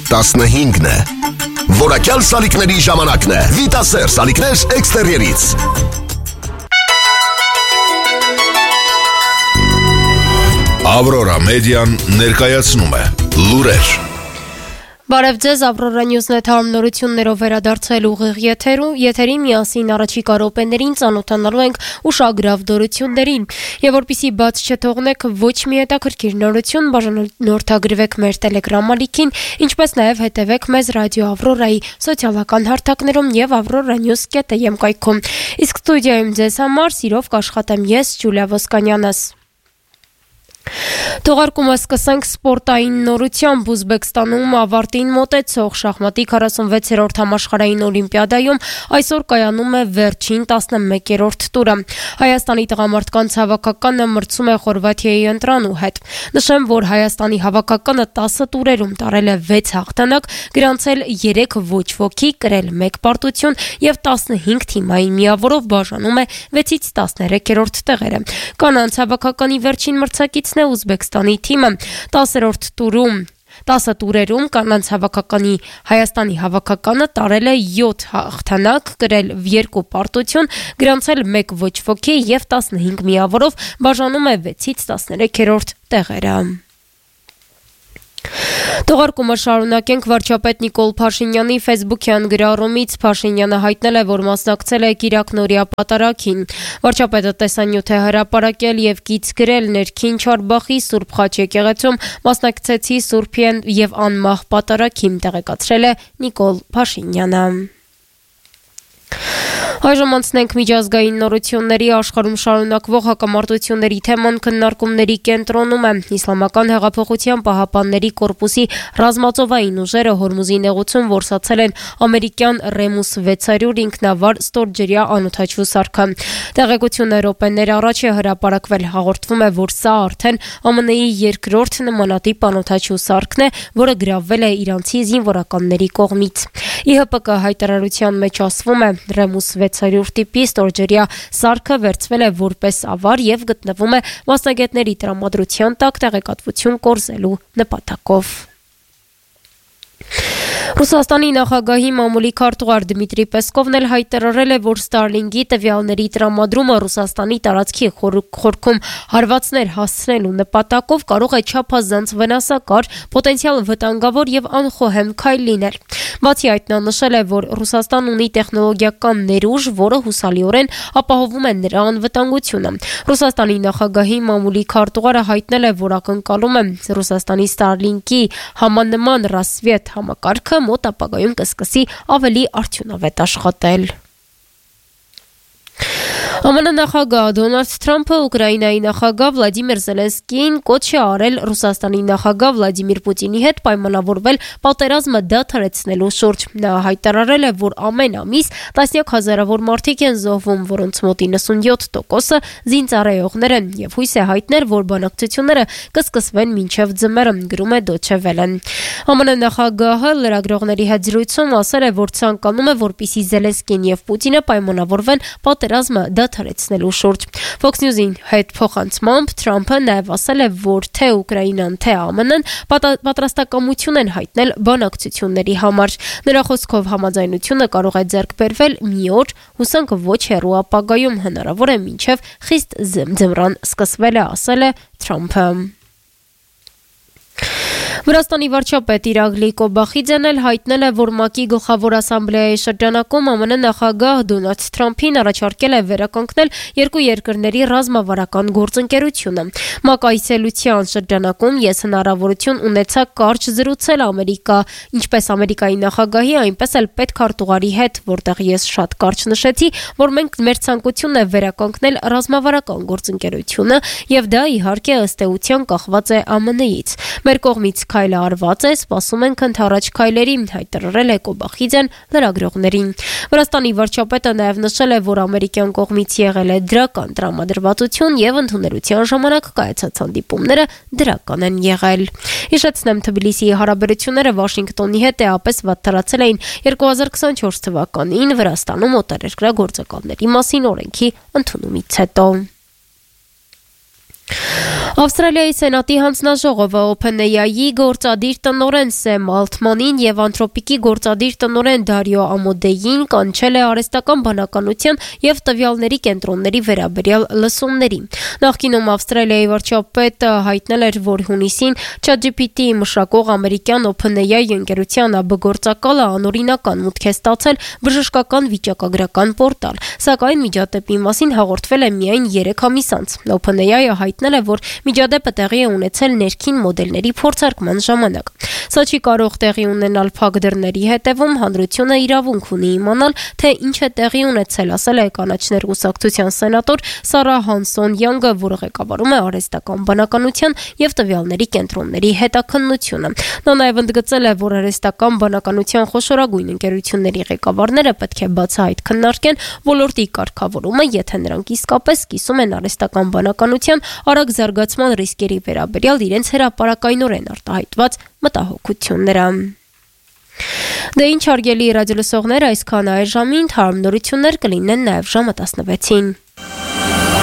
15 է։ Որակյալ սալիկների ժամանակն է։ Վիտասեր սալիկներ էքստերիերից։ Ավրորա մեդիան ներկայացնում է լուրեր։ Բարև ձեզ, Ավրորա Նյուզնեթ հարմնորություններով վերադարձել ուղիղ եթերին միասին առաջիկա րոպեներին ծանոթանալու ենք ուշագրավ դորություններին։ Եվ որպեսզի բաց չթողնեք ոչ մի հետաքրքիր նորություն, բաժանորդագրվեք մեր Telegram ալիքին, ինչպես նաև հետևեք մեզ ռադիո Ավրորայի սոցիալական հարթակներում եւ avroranews.am կայքում։ Իսկ ստուդիայում ձեզ համար սիրով կաշխատեմ ես, Ջուլիա Ոսկանյանս։ Թողարկումը սկսենք սպորտային նորությամբ Ուզբեկստանում ավարտին մոտեցող շախմատի 46-րդ համաշխարհային օլիմպիադայում այսօր կայանում է վերջին 11-րդ տուրը։ Հայաստանի տղամարդկանց հավաքականը մրցում է Խորվաթիայի ընտրանու հետ։ Նշեմ, որ Հայաստանի հավաքականը 10 տուրերում տարել է 6 հաղթանակ, գրանցել 3 ոչ ոքի, կրել 1 պարտություն եւ 15 թիմային միավորով բաժանում է 6-ից 13-րդ տեղերը։ Կանանց հավաքականի վերջին մրցակիցն է Ուզբեկստանի թիմը 10 տուրերում կանանց հավաքականի Հայաստանի հավաքականը տարել է 7 հաղթանակ, կրել 2 պարտություն, գրանցել 1 ոչ ոքի եւ 15 միավորով բաժանում է 6-ից 13-րդ տեղերը։ Թողարկումը շարունակենք վարչապետ Նիկոլ Փաշինյանի Facebook-յան գրառումից Փաշինյանը հայտնել է, որ մասնակցել է Կիրակնորիա պատարագին։ Վարչապետը տեսանյութ է հրապարակել եւ կից գրել ներքին Չարբախի Սուրբ Խաչ եկեղեցում մասնակցեցի Սուրբ եւ անմահ պատարագին, տեղեկացրել է Նիկոլ Փաշինյանը։ Այժմ անցնենք միջազգային նորությունների աշխարհում շարունակվող հակամարտությունների թեման քննարկումների կենտրոնում է։ Իսլամական հեղափոխության պահապանների կորպուսի ռազմածովային ուժերը Հորմուզի նեղուցում որսացել են ամերիկյան Ռեմուս 600 ինքնավար ստորջրյա անօդաչու սարքը։ Տեղեկությունը րոպեներ առաջ է հրապարակվել, հաղորդվում է, որ սա արդեն ԱՄՆ-ի երկրորդ նմանատիպ անօդաչու սարքն է, որը գրավվել է իրանցի զինվորականների կողմից։ ԻՀՊԿ հայտարարության մեջ ասվում է, Ռեմուս 600 տիպի ստորջրյա սարքը վերցվել է որպես ավար եւ գտնվում է մասնագետների տրամադրության տակ տեղեկատվություն կորզելու նպատակով։ Ռուսաստանի նախագահի մամուլի քարտուղար Դմիտրի Պեսկովն էլ հայտարարել է, որ Starlink-ի տվյալների տրամադրումը Ռուսաստանի տարածքի խորքում հարվածներ հասցնելու նպատակով կարող է չափազանց վնասակար, պոտենցիալ վտանգավոր եւ անխոհեմ քայլ լինել։ Բացի այդ, նա նշել է, որ Ռուսաստան ունի տեխնոլոգիական ներուժ, որը հուսալիորեն ապահովում է նրա անվտանգությունը։ Ռուսաստանի նախագահի մամուլի քարտուղարը հայտնել է, որ ակնկալում է Ռուսաստանի Starlink-ի համանման Ռասվետ համակարգը մոտ ապագայում կսկսի ավելի արդյունավետ աշխատել։ ԱՄՆ նախագահ Դոնալդ Թրամփը Ուկրաինայի նախագահ Վլադիմիր Զելենսկիին կոչ է արել Ռուսաստանի նախագահ Վլադիմիր Պուտինի հետ պայմանավորվել պատերազմը դադարեցնելու շուրջ։ Նա հայտարարել է, որ ամեն ամիս տասնյակ հազարավոր մարդիկ են զոհվում, որոնց մոտ 97%-ը զինծառայողներ են, եւ հույս է հայտնել, որ բանակցությունները կսկսվեն մինչև ձմեռը, գրում է Deutsche Welle-ն։ ԱՄՆ նախագահը լրագրողների հետ զրույցում ասել է, որ ցանկանում է, որպեսզի Զելենսկին եւ Պուտինը պայմանավորվեն պատերազմը դադարեցնելու շուրջ։ Fox News-ին հետ փոխանցմամբ Թրամփը նաև ասել է, որ թե Ուկրաինան, թե ԱՄՆ-ն պատրաստակամություն են հայտնել բանակցությունների համար։ Նրա խոսքով համաձայնությունը կարող է ձեռք բերվել մի օր, հուսանք ոչ հեռու ապագայում, հնարավոր է մինչև խիստ ձմռան սկսվելը, ասել է Թրամփը։ Վրաստանի վարչապետ Իրագլի Կոբախիձեն էլ հայտնել է, որ ՄԱԿ-ի գլխավոր ասամբլեայի շրջանակում ԱՄՆ նախագահ Դոնալդ Թրամփին առաջարկել է վերականգնել երկու երկրների ռազմավարական գործընկերությունը։ ՄԱԿ այցելության շրջանակում ես հնարավորություն ունեցա կարճ զրուցել ինչպես Ամերիկայի նախագահի, այնպես էլ պետքարտուղարի հետ, որտեղ ես շատ կարճ նշեցի, որ մենք մեր ցանկությունն է վերականգնել ռազմավարական գործընկերությունը, եւ դա իհարկե ըստ էության կախված է ԱՄՆ-ից։ Մեր կողմից քայլը արված է, սպասում ենք ընդառաջ քայլերի, հայտարարել է Կոբախիձեն լրագրողներին։ Վրաստանի վարչապետը նաև նշել է, որ ամերիկյան կողմից եղել է դրական տրամադրվածություն եւ ընդունելության ժամանակ կայացած հանդիպումները դրական են եղել։ Հիշեցնեմ, Թբիլիսիի հարաբերությունները Վաշինգտոնի հետ էապես վատթարացել էին 2024 թվականին Վրաստանում օտարերկրյա գործակալների մասին օրենքի ընդունումից հետո։ Ավստրալիայի Սենատի հանձնաժողովը OpenAI-ի գործադիր տնօրեն Սեմ Ալթմանին եւ Անթրոպիկի գործադիր տնօրեն Դարիո Ամոդեին կանչել է արհեստական բանականության եւ տվյալների կենտրոնների վերաբերյալ լսումների։ Նախկինում Ավստրալիայի վարչապետը հայտնել էր, որ հունիսին ChatGPT-ի մշակող ամերիկյան OpenAI ընկերության աբգործակալը անօրինական մուտք է ստացել բժշկական վիճակագրական պորտալ, սակայն միջադեպի մասին հաղորդվել է միայն 3 ամիս անց։ OpenAI-ը հայտնել է, որ միջադեպը տեղի է ունեցել ներքին մոդելների փորձարկման ժամանակ։ Սա չի կարող տեղի ունենալ փակ դռների հետևում, հանրությունը իրավունք ունի իմանալ, թե ինչ է տեղի ունեցել, ասել է կանաչներ կուսակցության սենատոր Սարա Հանսոն-Յանգը, որը ղեկավարում է արհեստական բանականության եւ տվյալների կենտրոնների հետաքննությունը։ Նա նաեւ ընդգծել է, որ արհեստական բանականության խոշորագույն ընկերությունների ղեկավարները պետք է բացահայտ քննարկեն ոլորտի կարգավորումը, եթե նրանք իսկապես կիսում են արհեստական բանականության արագ զարգացման ռիսկերի վերաբերյալ իրենց հրապարակայնորեն արտահայտված մտահոգությունները։ Դե ինչ հարգելի ռադիոլսողներ, այսքան այժմին թարմ նորություններ կլինեն նաև ժամը 16-ին։